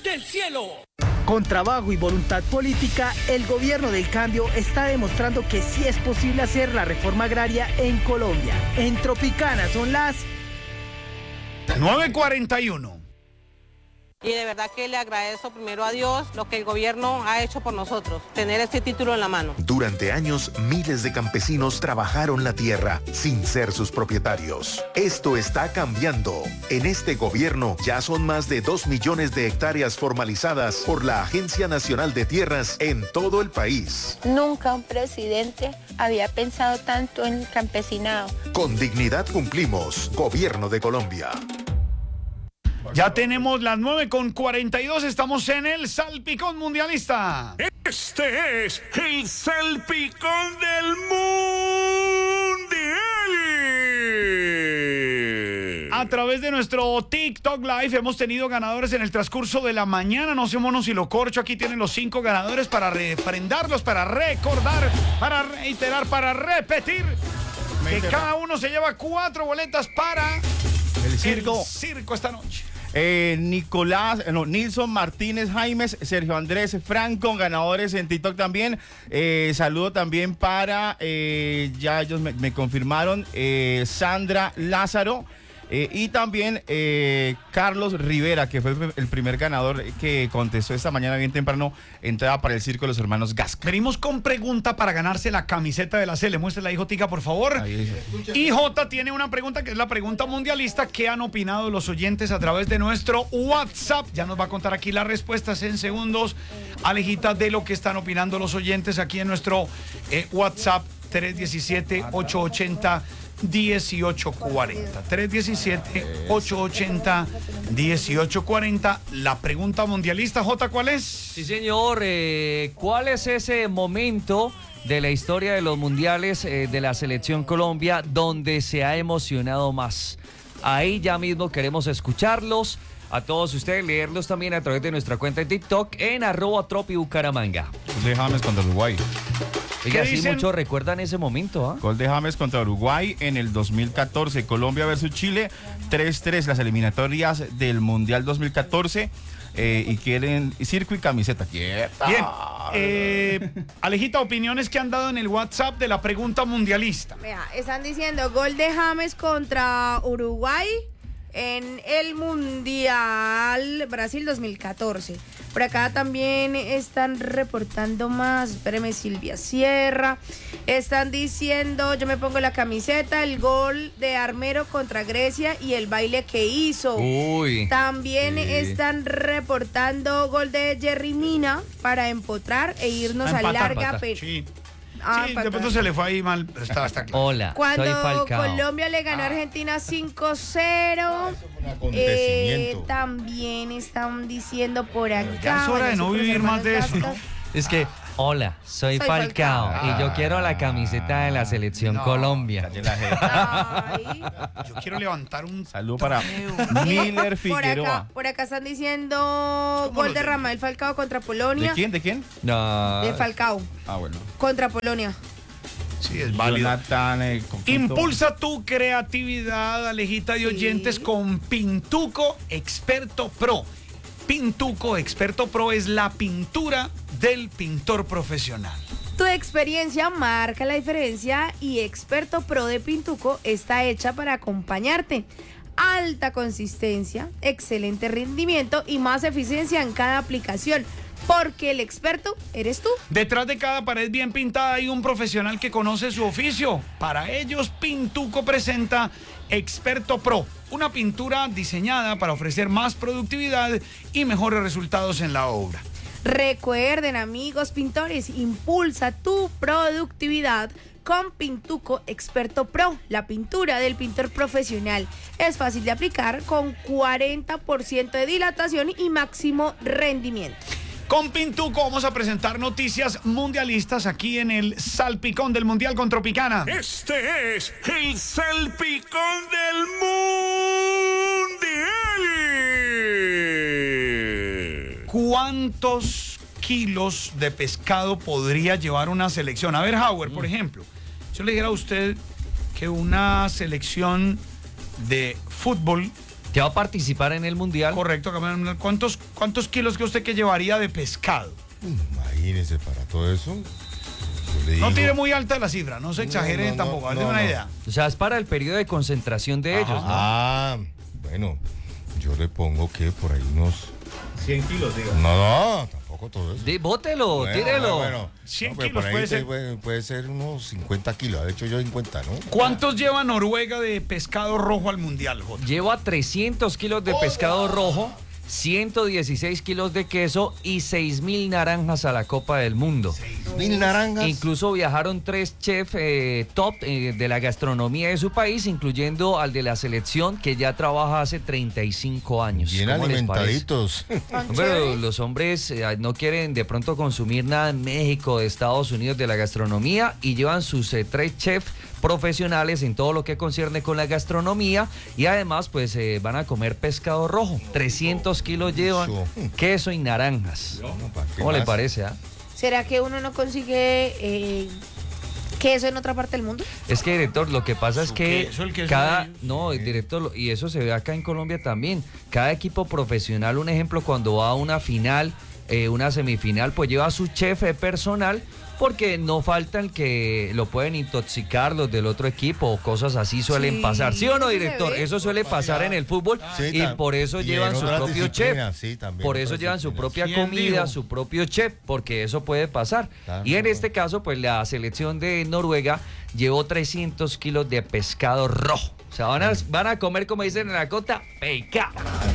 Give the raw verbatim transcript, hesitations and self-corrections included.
del cielo. Con trabajo y voluntad política, el gobierno del cambio está demostrando que sí es posible hacer la reforma agraria en Colombia. En Tropicana son las nueve cuarenta y uno. Y de verdad que le agradezco primero a Dios lo que el gobierno ha hecho por nosotros, tener este título en la mano. Durante años, miles de campesinos trabajaron la tierra sin ser sus propietarios. Esto está cambiando. En este gobierno ya son más de dos millones de hectáreas formalizadas por la Agencia Nacional de Tierras en todo el país. Nunca un presidente había pensado tanto en el campesinado. Con dignidad cumplimos. Gobierno de Colombia. Ya tenemos las nueve con cuarenta y dos, estamos en el Salpicón Mundialista. Este es el Salpicón del Mundial. A través de nuestro TikTok Live hemos tenido ganadores en el transcurso de la mañana. No sé, mono, si lo corcho. Aquí tienen los cinco ganadores para refrendarlos, para recordar, para reiterar, para repetir. Que cada uno se lleva cuatro boletas para el circo, el circo esta noche. Eh, Nicolás, no, Nilson Martínez Jaimes, Sergio Andrés Franco, ganadores en TikTok también. Eh, saludo también para, eh, ya ellos me, me confirmaron, eh, Sandra Lázaro. Eh, y también eh, Carlos Rivera, que fue el primer ganador que contestó esta mañana bien temprano, entrada para el circo de los hermanos Gasca. Venimos con pregunta para ganarse la camiseta de la C. Le muestra la Tica, por favor. Y J tiene una pregunta que es la pregunta mundialista. ¿Qué han opinado los oyentes a través de nuestro WhatsApp? Ya nos va a contar aquí las respuestas en segundos, Alejita, de lo que están opinando los oyentes aquí en nuestro eh, WhatsApp tres diecisiete, ocho ochenta, dieciocho cuarenta. tres diecisiete, ocho ochenta, dieciocho cuarenta. La pregunta mundialista, J, ¿cuál es? Sí, señor. Eh, ¿Cuál es ese momento de la historia de los mundiales eh, de la selección Colombia donde se ha emocionado más? Ahí ya mismo queremos escucharlos. A todos ustedes, leerlos también a través de nuestra cuenta de TikTok en arroba Tropi Bucaramanga. Gol de James contra Uruguay. Oiga, sí, muchos recuerdan ese momento, ¿ah? ¿eh? Gol de James contra Uruguay en el dos mil catorce. Colombia versus Chile, tres tres, las eliminatorias del Mundial dos mil catorce. Eh, y quieren circo y camiseta. ¡Quieta! Bien. Eh, Alejita, opiniones que han dado en el WhatsApp de la pregunta mundialista. Vea, están diciendo gol de James contra Uruguay en el Mundial Brasil dos mil catorce. Por acá también están reportando más. Espéreme, Silvia Sierra. Están diciendo, yo me pongo la camiseta, el gol de Armero contra Grecia y el baile que hizo. Uy. También sí. están reportando gol de Jerry Mina para empotrar e irnos a larga pe- Sí. Ah, sí, de pronto se le fue ahí mal, pero está, está claro. Hola, Cuando soy Falcao. Colombia le ganó a Argentina cinco cero. Eh, también están diciendo por acá. Ya es hora de no vivir más de eso, ¿no? Es que, hola, soy, Soy Falcao, Falcao. y yo quiero la camiseta de la selección No, Colombia. Ay. Yo quiero levantar un saludo para trofeo. Miller Por Figueroa. acá, por acá están diciendo gol de Rafael Falcao contra Polonia. ¿De quién? ¿De quién? No. De Falcao Ah, bueno. contra Polonia. Sí, es válido. Jonathan, eh, conjunto. Impulsa tu creatividad, Alejita de oyentes, Sí. con Pintuco Experto Pro. Pintuco Experto Pro es la pintura del pintor profesional. Tu experiencia marca la diferencia y Experto Pro de Pintuco está hecha para acompañarte. Alta consistencia, excelente rendimiento y más eficiencia en cada aplicación. Porque el experto eres tú. Detrás de cada pared bien pintada hay un profesional que conoce su oficio. Para ellos, Pintuco presenta Experto Pro, una pintura diseñada para ofrecer más productividad y mejores resultados en la obra. Recuerden, amigos pintores, impulsa tu productividad con Pintuco Experto Pro, la pintura del pintor profesional. Es fácil de aplicar con cuarenta por ciento de dilatación y máximo rendimiento. Con Pintuco vamos a presentar noticias mundialistas aquí en el Salpicón del Mundial con Tropicana. Este es el Salpicón del Mundial. ¿Cuántos kilos de pescado podría llevar una selección? A ver, Howard, por ejemplo, yo le dijera a usted que una selección de fútbol que va a participar en el Mundial. Correcto, campeón. ¿Cuántos, cuántos kilos que usted que llevaría de pescado? Imagínese para todo eso. Le no digo, tire muy alta la cifra, no se exagere no, no, tampoco, no, no, no, una no. idea. O sea, es para el periodo de concentración de Ajá. ellos, ¿no? Ah, bueno, yo le pongo que por ahí unos cien kilos, diga. No, no, tampoco todo eso. Di, bótelo, Bueno, tírelo. bueno, bueno. cien No, pues kilos por ahí puede te- ser. Puede, puede ser unos cincuenta kilos. De hecho, yo cincuenta, ¿no? ¿Cuántos lleva Noruega de pescado rojo al mundial, Jota? Lleva trescientos kilos de pescado rojo, ciento dieciséis kilos de queso y seis mil naranjas a la Copa del Mundo. Mil naranjas. Incluso viajaron tres chefs eh, top eh, de la gastronomía de su país, incluyendo al de la selección que ya trabaja hace treinta y cinco años. Bien ¿Cómo les parece? alimentaditos. Pero los hombres eh, no quieren de pronto consumir nada en México, de Estados Unidos, de la gastronomía, y llevan sus eh, tres chefs profesionales en todo lo que concierne con la gastronomía, y además pues eh, van a comer pescado rojo. trescientos kilos llevan, queso y naranjas. ¿Cómo le parece? Ah? ¿Será que uno no consigue eh, queso en otra parte del mundo? Es que, director, lo que pasa es que queso, el queso cada... de ellos. No, director, lo- y eso se ve acá en Colombia también. Cada equipo profesional, un ejemplo, cuando va a una final, eh, una semifinal, pues lleva a su chef eh, personal, porque no faltan que lo pueden intoxicar los del otro equipo o cosas así suelen Sí, pasar. ¿Sí o no, eso se director? ve. Eso suele pasar en el fútbol Sí, y tam- por eso y llevan en su otras propio chef. disciplinas, sí, también, Por en eso otras llevan su disciplinas. propia ¿Quién comida, dijo? su propio chef, porque eso puede pasar. Claro, Y en claro. este caso, pues la selección de Noruega llevó trescientos kilos de pescado rojo. O sea, van a, van a comer, como dicen en la costa, pescado.